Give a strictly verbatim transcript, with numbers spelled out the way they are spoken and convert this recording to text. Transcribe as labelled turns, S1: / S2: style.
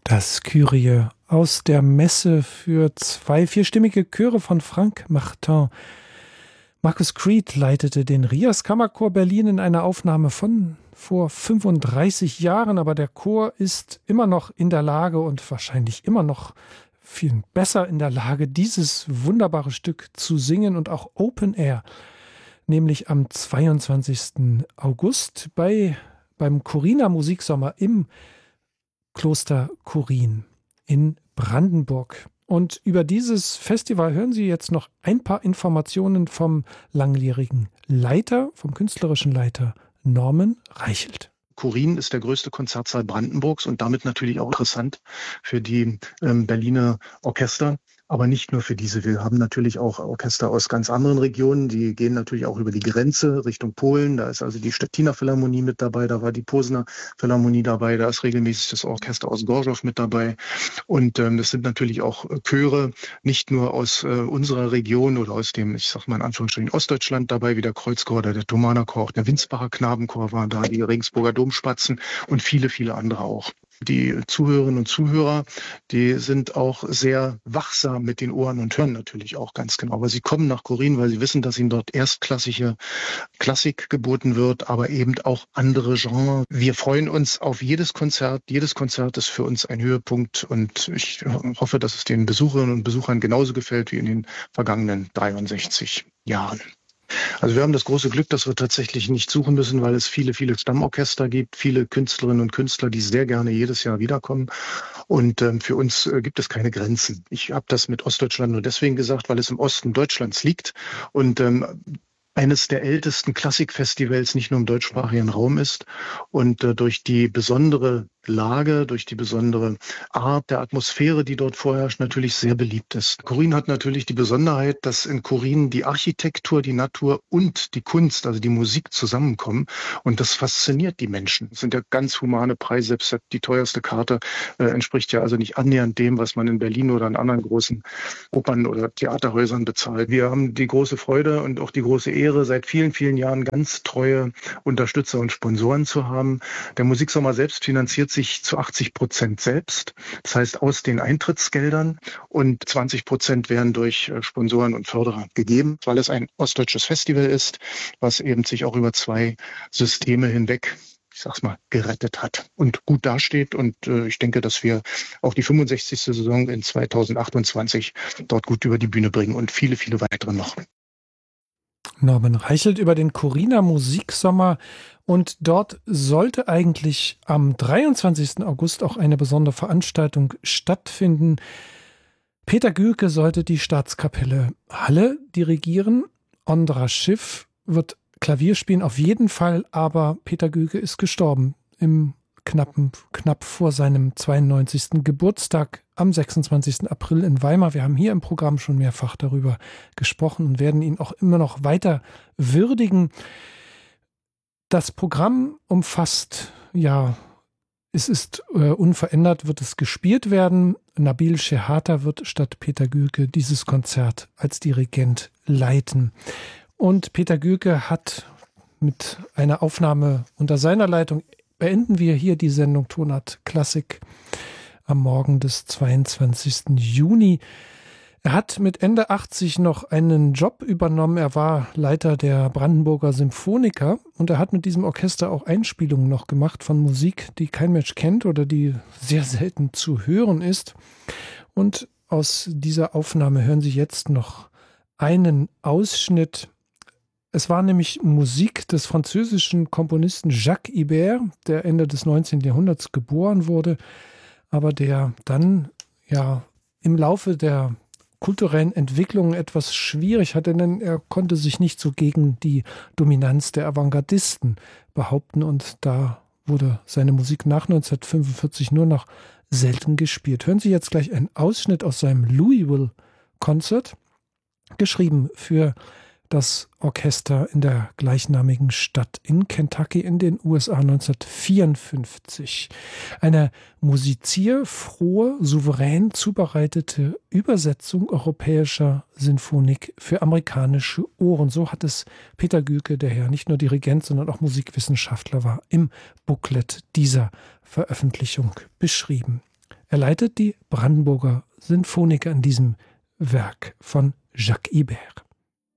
S1: Das Kyrie aus der Messe für zwei vierstimmige Chöre von Frank Martin. Markus Creed leitete den Rias Kammerchor Berlin in einer Aufnahme von vor fünfunddreißig Jahren, aber der Chor ist immer noch in der Lage und wahrscheinlich immer noch viel besser in der Lage, dieses wunderbare Stück zu singen und auch Open Air, nämlich am zweiundzwanzigsten August bei, beim Choriner Musiksommer im Kloster Chorin in Brandenburg. Und über dieses Festival hören Sie jetzt noch ein paar Informationen vom langjährigen Leiter, vom künstlerischen Leiter Norman Reichelt.
S2: Chorin ist der größte Konzertsaal Brandenburgs und damit natürlich auch interessant für die ähm, Berliner Orchester. Aber nicht nur für diese. Wir haben natürlich auch Orchester aus ganz anderen Regionen. Die gehen natürlich auch über die Grenze Richtung Polen. Da ist also die Stettiner Philharmonie mit dabei. Da war die Posener Philharmonie dabei. Da ist regelmäßig das Orchester aus Gorzów mit dabei. Und ähm, das sind natürlich auch Chöre, nicht nur aus äh, unserer Region oder aus dem, ich sag mal in Anführungsstrichen, Ostdeutschland dabei, wie der Kreuzchor oder der Thomaner Chor. Auch der Winsbacher Knabenchor war da, die Regensburger Domspatzen und viele, viele andere auch. Die Zuhörerinnen und Zuhörer, die sind auch sehr wachsam mit den Ohren und hören natürlich auch ganz genau. Aber sie kommen nach Chorin, weil sie wissen, dass ihnen dort erstklassige Klassik geboten wird, aber eben auch andere Genres. Wir freuen uns auf jedes Konzert. Jedes Konzert ist für uns ein Höhepunkt und ich hoffe, dass es den Besucherinnen und Besuchern genauso gefällt wie in den vergangenen dreiundsechzig Jahren. Also wir haben das große Glück, dass wir tatsächlich nicht suchen müssen, weil es viele, viele Stammorchester gibt, viele Künstlerinnen und Künstler, die sehr gerne jedes Jahr wiederkommen. Und ähm, für uns äh, gibt es keine Grenzen. Ich habe das mit Ostdeutschland nur deswegen gesagt, weil es im Osten Deutschlands liegt und ähm, eines der ältesten Klassikfestivals nicht nur im deutschsprachigen Raum ist und äh, durch die besondere Lage, durch die besondere Art der Atmosphäre, die dort vorherrscht, natürlich sehr beliebt ist. Chorin hat natürlich die Besonderheit, dass in Chorin die Architektur, die Natur und die Kunst, also die Musik zusammenkommen und das fasziniert die Menschen. Das sind ja ganz humane Preise, selbst die teuerste Karte äh, entspricht ja also nicht annähernd dem, was man in Berlin oder in anderen großen Opern- oder Theaterhäusern bezahlt. Wir haben die große Freude und auch die große Ehre, seit vielen, vielen Jahren ganz treue Unterstützer und Sponsoren zu haben. Der Musiksommer selbst finanziert sich zu achtzig Prozent selbst, das heißt aus den Eintrittsgeldern, und zwanzig Prozent werden durch Sponsoren und Förderer gegeben, weil es ein ostdeutsches Festival ist, was eben sich auch über zwei Systeme hinweg, ich sag's mal, gerettet hat und gut dasteht. Und äh, ich denke, dass wir auch die fünfundsechzigste Saison in zweitausendachtundzwanzig dort gut über die Bühne bringen und viele, viele weitere noch.
S1: Norman Reichelt über den Choriner Musiksommer. Und dort sollte eigentlich am dreiundzwanzigsten August auch eine besondere Veranstaltung stattfinden. Peter Gühlke sollte die Staatskapelle Halle dirigieren. Ondra Schiff wird Klavier spielen, auf jeden Fall. Aber Peter Gühlke ist gestorben im knappen, knapp vor seinem zweiundneunzigsten Geburtstag am sechsundzwanzigsten April in Weimar. Wir haben hier im Programm schon mehrfach darüber gesprochen und werden ihn auch immer noch weiter würdigen. Das Programm umfasst, ja, es ist äh, unverändert, wird es gespielt werden. Nabil Shehata wird statt Peter Gühlke dieses Konzert als Dirigent leiten. Und Peter Gühlke hat mit einer Aufnahme unter seiner Leitung, beenden wir hier die Sendung Tonart Klassik am Morgen des zweiundzwanzigsten Juni. Er hat mit Ende achtzig noch einen Job übernommen. Er war Leiter der Brandenburger Symphoniker und er hat mit diesem Orchester auch Einspielungen noch gemacht von Musik, die kein Mensch kennt oder die sehr selten zu hören ist. Und aus dieser Aufnahme hören Sie jetzt noch einen Ausschnitt. Es war nämlich Musik des französischen Komponisten Jacques Ibert, der Ende des neunzehnten Jahrhunderts geboren wurde, aber der dann ja im Laufe der kulturellen Entwicklungen etwas schwierig hatte, denn er konnte sich nicht so gegen die Dominanz der Avantgardisten behaupten und da wurde seine Musik nach neunzehnhundertfünfundvierzig nur noch selten gespielt. Hören Sie jetzt gleich einen Ausschnitt aus seinem Louisville Concert, geschrieben für das Orchester in der gleichnamigen Stadt in Kentucky in den U S A neunzehnhundertvierundfünfzig. Eine musizierfrohe, souverän zubereitete Übersetzung europäischer Sinfonik für amerikanische Ohren. So hat es Peter Gühlke, der ja nicht nur Dirigent, sondern auch Musikwissenschaftler war, im Booklet dieser Veröffentlichung beschrieben. Er leitet die Brandenburger Sinfoniker in diesem Werk von Jacques Ibert.